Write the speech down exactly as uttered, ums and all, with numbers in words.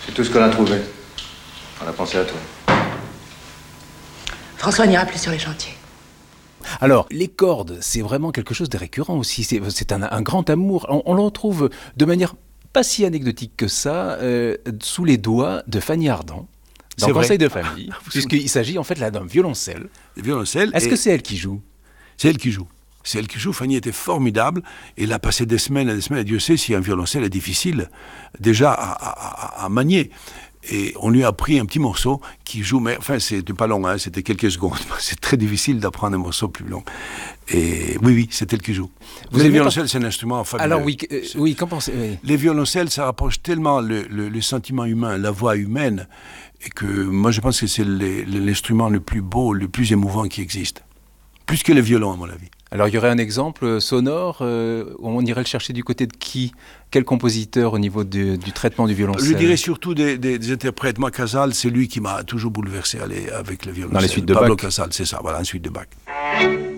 C'est tout ce qu'on a trouvé. On a pensé à toi. François n'ira plus sur les chantiers. Alors, les cordes, c'est vraiment quelque chose de récurrent aussi. C'est, c'est un, un grand amour. On, on le retrouve de manière pas si anecdotique que ça, euh, sous les doigts de Fanny Ardant, dans le conseil de famille, puisqu'il s'agit en fait là d'un violoncelle. Le violoncelle. Est-ce que c'est elle qui joue ? C'est elle qui joue. C'est elle qui joue. Fanny était formidable. Et elle a passé des semaines et des semaines. Et Dieu sait si un violoncelle est difficile déjà à, à, à, à manier. Et on lui a pris un petit morceau qui joue, mais enfin c'était pas long, hein, c'était quelques secondes. C'est très difficile d'apprendre un morceau plus long. Et oui, oui, c'est elle qui joue. Vous le violoncelle, pas... c'est un instrument fabuleux. Alors oui, euh, oui, qu'en pensez oui. Les violoncelles, ça rapproche tellement le, le, le sentiment humain, la voix humaine, et que moi je pense que c'est les, l'instrument le plus beau, le plus émouvant qui existe. Plus que le violon, à mon avis. Alors, il y aurait un exemple sonore, euh, on irait le chercher du côté de qui ? Quel compositeur au niveau du, du traitement du violoncelle ? Je dirais surtout des, des, des interprètes. Moi, Casals, c'est lui qui m'a toujours bouleversé allez, avec le violoncelle. Dans les suites de Pablo Bach. Casals, c'est ça, voilà, une suite de Bach.